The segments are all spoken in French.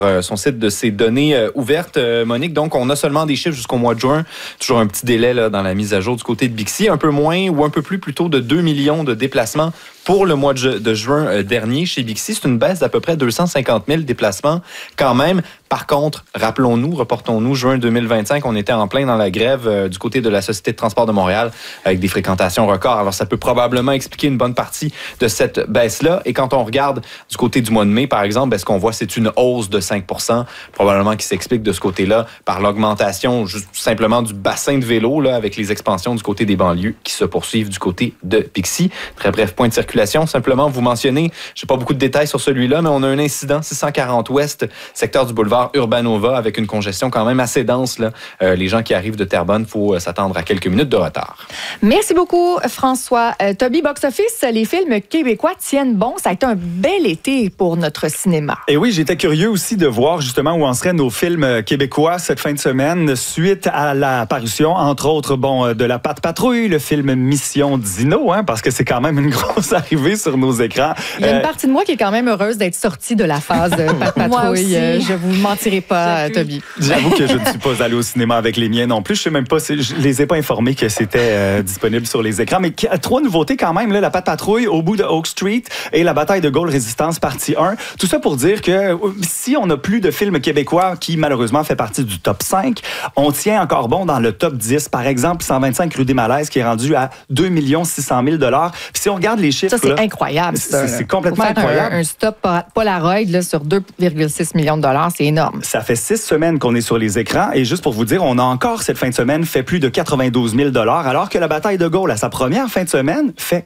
son site de ses données ouvertes, Monique. Donc, on a seulement des chiffres jusqu'au mois de juin. Toujours un petit délai là, dans la mise à jour du côté de Bixi. Un peu moins ou un peu plus plutôt de 2 millions de déplacements pour le mois de juin dernier chez Bixi. C'est une baisse d'à peu près 250 000 déplacements quand même. Par contre, reportons-nous, juin 2025, on était en plein dans la grève du côté de la Société de transport de Montréal avec des fréquentations records. Alors, ça peut probablement expliquer une bonne partie de cette baisse-là. Et quand on regarde du côté du mois de mai, par exemple, ce qu'on voit, c'est une hausse de 5 %, probablement qui s'explique de ce côté-là par l'augmentation juste simplement du bassin de vélo là, avec les expansions du côté des banlieues qui se poursuivent du côté de Bixi. Très bref point de circulation. Simplement, vous mentionnez, je n'ai pas beaucoup de détails sur celui-là, mais on a un incident 640 Ouest, secteur du boulevard Urbanova, avec une congestion quand même assez dense. Là. Les gens qui arrivent de Terrebonne, il faut s'attendre à quelques minutes de retard. Merci beaucoup, François. Toby, box-office, les films québécois tiennent bon. Ça a été un bel été pour notre cinéma. Et oui, j'étais curieux aussi de voir justement où en seraient nos films québécois cette fin de semaine, suite à la parution, entre autres, de La Patte Patrouille, le film Mission Dino, parce que c'est quand même une grosse arrivée sur nos écrans. Il y a une partie de moi qui est quand même heureuse d'être sortie de la phase Patte Patrouille. Je vous mentirez pas, Toby. J'avoue que je ne suis pas allé au cinéma avec les miens non plus. Je sais même pas je les ai pas informés que c'était disponible sur les écrans. Mais 3 nouveautés quand même, là, La Patte Patrouille, Au bout de Oak Street et La bataille de Gaulle Résistance partie 1. Tout ça pour dire que si on n'a plus de films québécois qui malheureusement fait partie du top 5, on tient encore bon dans le top 10. Par exemple, 125 rue des Malaises qui est rendu à 2 600 000 $. Puis si on regarde les chiffres... Ça, c'est incroyable. C'est complètement incroyable. Un stop Polaroid là, sur 2,6 millions de $, c'est énorme. Ça fait 6 semaines qu'on est sur les écrans et juste pour vous dire, on a encore cette fin de semaine fait plus de 92 000 $, alors que La bataille de Gaulle, à sa première fin de semaine, fait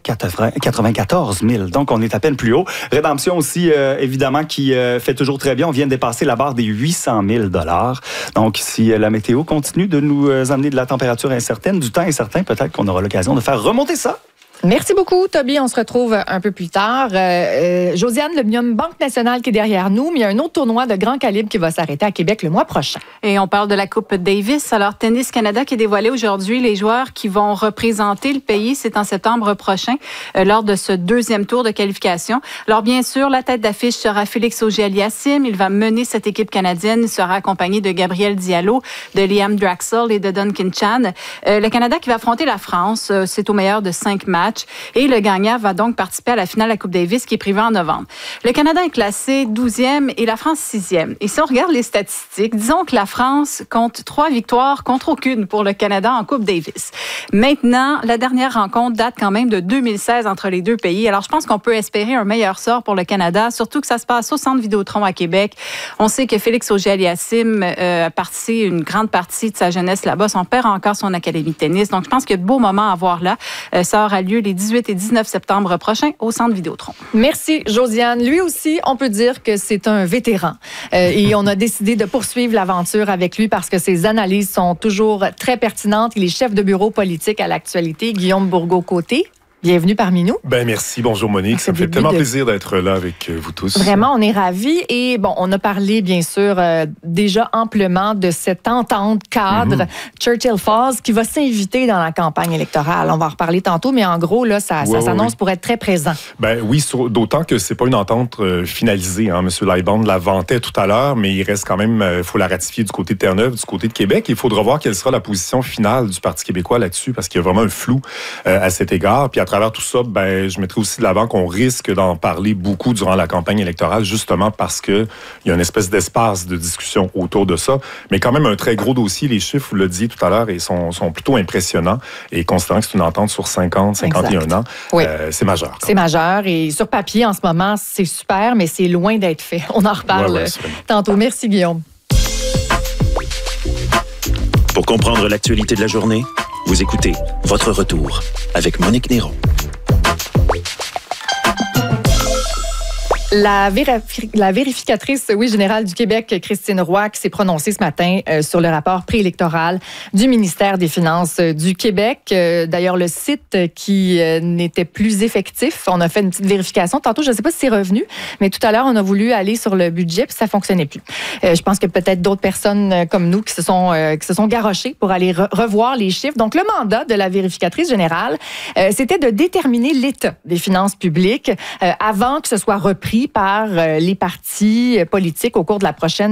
94 000. Donc, on est à peine plus haut. Rédemption aussi, évidemment, qui fait toujours très bien. On vient de dépasser la barre des 800 000 $. Donc, si la météo continue de nous amener de la température incertaine, du temps incertain, peut-être qu'on aura l'occasion de faire remonter ça. Merci beaucoup, Toby. On se retrouve un peu plus tard. Josiane, le Banque nationale qui est derrière nous, mais il y a un autre tournoi de grand calibre qui va s'arrêter à Québec le mois prochain. Et on parle de la Coupe Davis. Alors, Tennis Canada qui a dévoilé aujourd'hui les joueurs qui vont représenter le pays. C'est en septembre prochain, lors de ce 2e tour de qualification. Alors, bien sûr, la tête d'affiche sera Félix Auger-Aliassime. Il va mener cette équipe canadienne. Il sera accompagné de Gabriel Diallo, de Liam Draxel et de Duncan Chan. Le Canada qui va affronter la France, c'est au meilleur de 5 matchs. Et le gagnant va donc participer à la finale de la Coupe Davis qui est prévue en novembre. Le Canada est classé 12e et la France 6e. Et si on regarde les statistiques, disons que la France compte 3 victoires contre aucune pour le Canada en Coupe Davis. Maintenant, la dernière rencontre date quand même de 2016 entre les deux pays. Alors, je pense qu'on peut espérer un meilleur sort pour le Canada, surtout que ça se passe au Centre Vidéotron à Québec. On sait que Félix Auger-Aliassime a passé une grande partie de sa jeunesse là-bas. Son père a encore son académie de tennis. Donc, je pense qu'il y a de beaux moments à voir là. Ça aura lieu les 18 et 19 septembre prochains au Centre Vidéotron. Merci, Josiane. Lui aussi, on peut dire que c'est un vétéran. Et on a décidé de poursuivre l'aventure avec lui parce que ses analyses sont toujours très pertinentes. Il est chef de bureau politique à l'actualité. Guillaume Bourgault-Côté. Bienvenue parmi nous. Merci. Bonjour Monique. Ça me fait tellement plaisir d'être là avec vous tous. Vraiment, on est ravis. Et on a parlé, bien sûr, déjà amplement de cette entente cadre Churchill Falls qui va s'inviter dans la campagne électorale. On va en reparler tantôt, mais en gros, là, ça s'annonce pour être très présent. Oui, d'autant que c'est pas une entente finalisée. M. Lightbound la vantait tout à l'heure, mais il reste quand même, il faut la ratifier du côté de Terre-Neuve, du côté de Québec. Il faudra voir quelle sera la position finale du Parti québécois là-dessus, parce qu'il y a vraiment un flou à cet égard. Puis à travers tout ça, je mettrai aussi de l'avant qu'on risque d'en parler beaucoup durant la campagne électorale, justement parce qu'il y a une espèce d'espace de discussion autour de ça. Mais quand même, un très gros dossier. Les chiffres, vous le disiez tout à l'heure, sont plutôt impressionnants. Et considérant que c'est une entente sur 51 ans, c'est majeur. C'est majeur. Et sur papier, en ce moment, c'est super, mais c'est loin d'être fait. On en reparle tantôt. Merci, Guillaume. Pour comprendre l'actualité de la journée, vous écoutez Votre Retour avec Monique Néron. La vérificatrice générale du Québec, Christine Roy, qui s'est prononcée ce matin sur le rapport préélectoral du ministère des Finances du Québec. D'ailleurs, le site qui n'était plus effectif, on a fait une petite vérification. Tantôt, je ne sais pas si c'est revenu, mais tout à l'heure, on a voulu aller sur le budget puis ça ne fonctionnait plus. Je pense que peut-être d'autres personnes comme nous qui se sont garrochées pour aller revoir les chiffres. Donc, le mandat de la vérificatrice générale, c'était de déterminer l'état des finances publiques avant que ce soit repris par les partis politiques au cours de la prochaine